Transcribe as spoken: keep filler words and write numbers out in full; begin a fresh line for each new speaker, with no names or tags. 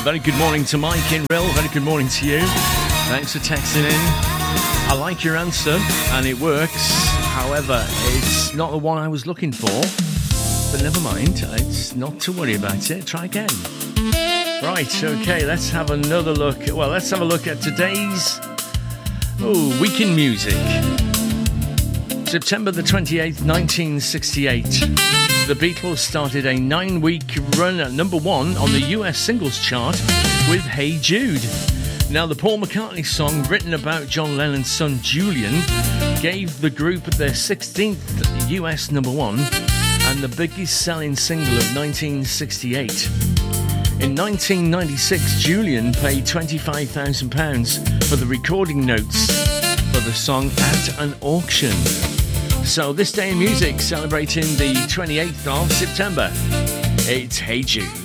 very good morning to Mike in Rill. Very good morning to you. Thanks for texting in. I like your answer, and it works. However, it's not the one I was looking for. But never mind. It's not to worry about it. Try again. Right, okay, let's have another look. Well, let's have a look at today's oh, Week in Music. September the twenty-eighth, nineteen sixty-eight. The Beatles started a nine-week run at number one on the U S singles chart with Hey Jude. Now, the Paul McCartney song, written about John Lennon's son Julian, gave the group their sixteenth U S number one and the biggest selling single of nineteen sixty-eight. In nineteen ninety-six, Julian paid twenty-five thousand pounds for the recording notes for the song at an auction. So this day in music, celebrating the twenty-eighth of September, it's Hey Jude.